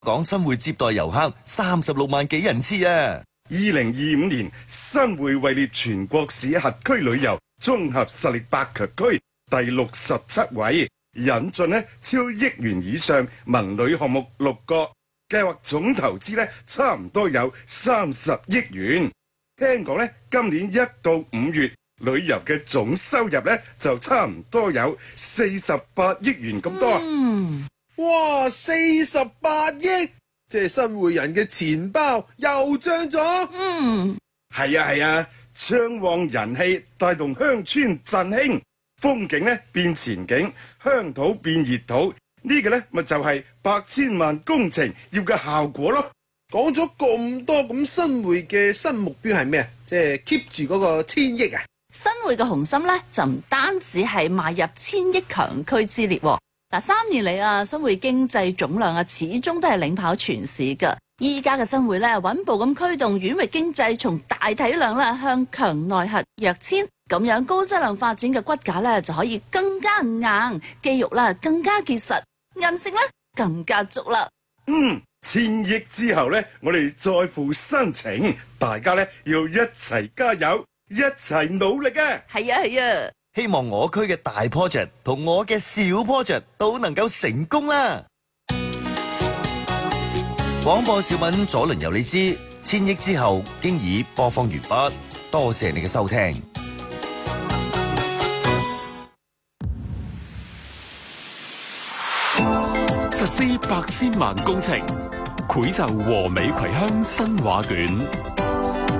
港新會接待遊客36萬幾人次啊 ！2025年新會位列全國市轄區旅遊綜合實力百強區第67位，引進超億元以上文旅項目6個，計劃總投資差唔多有30億元。聽講今年1到5月旅遊嘅總收入就差唔多有48億元咁多。 哇，48億，即係新會人嘅錢包又漲咗。 係啊，暢旺人氣帶動鄉村振興，風景變前景，鄉土變熱土，呢個咪就係百千萬工程要嘅效果咯。 講咗咁多，咁新會嘅新目標係咩啊？即係 keep 住嗰個1000億啊！ 新會嘅雄心就唔單止係邁入1000億強區之列。3年嚟啊，新會經濟總量始終都係領跑全市噶。依家嘅新會穩步咁驅動縣域經濟，從大體量向強內核躍遷，咁樣高質量發展嘅骨架就可以更加硬，肌肉更加結實，韌性更加足啦。 1000億之後我哋再負新情，大家要一齊加油，一齊努力啊！ 係啊！ 希望我區嘅大 project 同我嘅小 project 都能夠成功啦！廣播小品左鄰右你知，1000億之後經已播放完畢，多謝你嘅收聽。 實施8千萬工程，繪就和美葵鄉新畫卷。